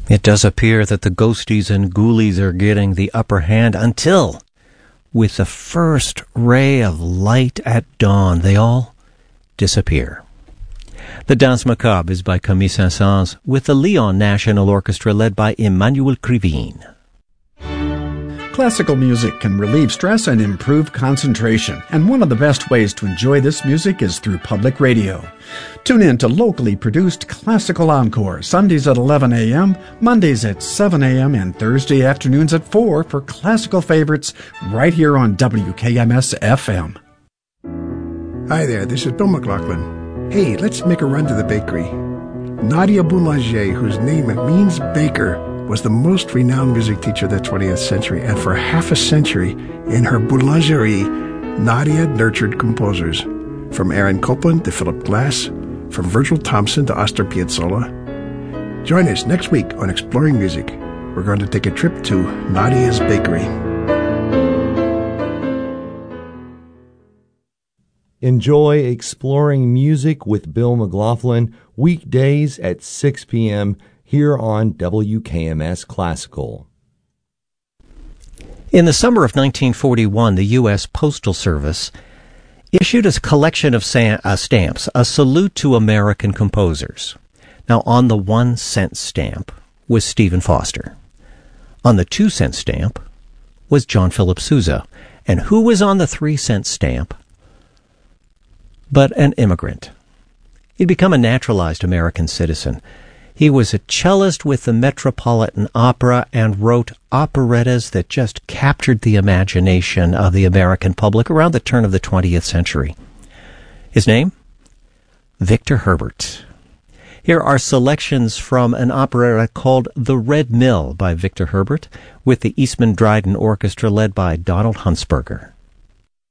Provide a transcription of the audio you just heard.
It does appear that the ghosties and ghoulies are getting the upper hand until, with the first ray of light at dawn, they all disappear. The Danse Macabre is by Camille Saint-Saëns with the Lyon National Orchestra led by Emmanuel Krivine. Classical music can relieve stress and improve concentration, and one of the best ways to enjoy this music is through public radio. Tune in to locally produced Classical Encore, Sundays at 11 a.m., Mondays at 7 a.m., and Thursday afternoons at 4 for classical favorites right here on WKMS-FM. Hi there, this is Bill McLaughlin. Hey, let's make a run to the bakery. Nadia Boulanger, whose name means baker, was the most renowned music teacher of the 20th century, and for half a century, in her boulangerie, Nadia nurtured composers. From Aaron Copland to Philip Glass, from Virgil Thomson to Astor Piazzolla. Join us next week on Exploring Music. We're going to take a trip to Nadia's Bakery. Enjoy Exploring Music with Bill McLaughlin weekdays at 6 p.m. here on WKMS Classical. In the summer of 1941, the U.S. Postal Service issued a collection of stamps, a salute to American composers. Now, on the 1-cent stamp was Stephen Foster. On the 2-cent stamp was John Philip Sousa. And who was on the 3-cent stamp but an immigrant? He'd become a naturalized American citizen. He was a cellist with the Metropolitan Opera and wrote operettas that just captured the imagination of the American public around the turn of the 20th century. His name? Victor Herbert. Here are selections from an operetta called The Red Mill by Victor Herbert with the Eastman Dryden Orchestra led by Donald Huntsberger.